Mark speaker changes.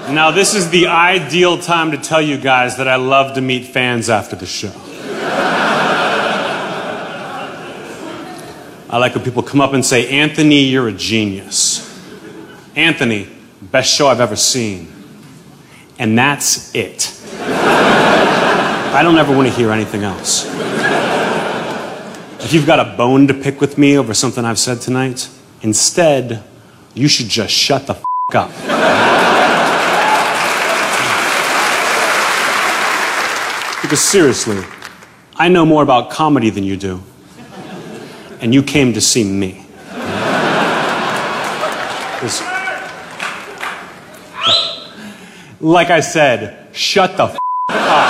Speaker 1: Now, this is the ideal time to tell you guys that I love to meet fans after the show. I like when people come up and say, Anthony, you're a genius. Anthony, best show I've ever seen. And that's it. I don't ever want to hear anything else. If you've got a bone to pick with me over something I've said tonight, instead, you should just shut the f*** up. Because seriously, I know more about comedy than you do. And you came to see me. Like I said, shut the f*** up.